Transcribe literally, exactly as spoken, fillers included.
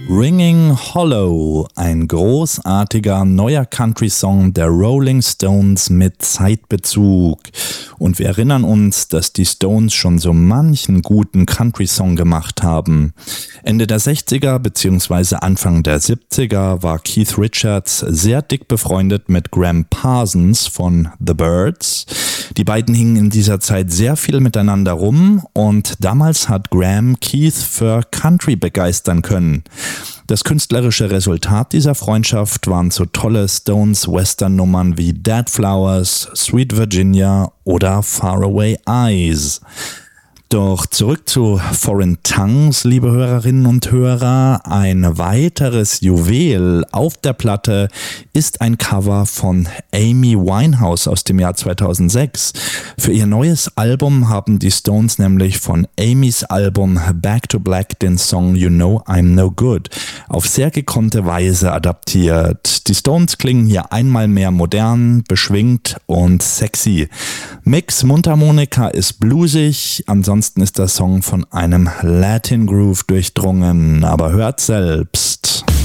Ringing Hollow, ein großartiger neuer Country-Song der Rolling Stones mit Zeitbezug. Und wir erinnern uns, dass die Stones schon so manchen guten Country-Song gemacht haben. Ende der sechziger bzw. Anfang der siebziger war Keith Richards sehr dick befreundet mit Graham Parsons von The Byrds. Die beiden hingen in dieser Zeit sehr viel miteinander rum und damals hat Graham Keith für Country begeistern können. Das künstlerische Resultat dieser Freundschaft waren so tolle Stones-Western-Nummern wie Dead Flowers, Sweet Virginia oder Faraway Eyes. Doch zurück zu Foreign Tongues, liebe Hörerinnen und Hörer. Ein weiteres Juwel auf der Platte ist ein Cover von Amy Winehouse aus dem Jahr zweitausendsechs. Für ihr neues Album haben die Stones nämlich von Amys Album Back to Black den Song You Know I'm No Good auf sehr gekonnte Weise adaptiert. Die Stones klingen hier einmal mehr modern, beschwingt und sexy. Mix Mundharmonika ist bluesig, ansonsten Ansonsten ist der Song von einem Latin Groove durchdrungen, aber hört selbst.